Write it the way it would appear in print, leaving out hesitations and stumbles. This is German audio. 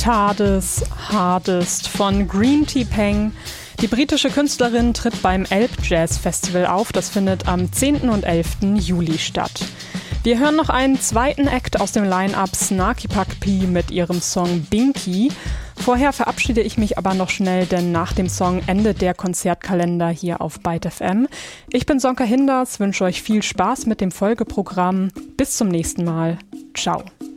TARDIS Hardest von Green Tea Peng. Die britische Künstlerin tritt beim Elb Jazz Festival auf. Das findet am 10. und 11. Juli statt. Wir hören noch einen zweiten Act aus dem Line-Up, Snarky Puck P mit ihrem Song Binky. Vorher verabschiede ich mich aber noch schnell, denn nach dem Song endet der Konzertkalender hier auf Byte FM. Ich bin Sonka Hinders, wünsche euch viel Spaß mit dem Folgeprogramm. Bis zum nächsten Mal. Ciao.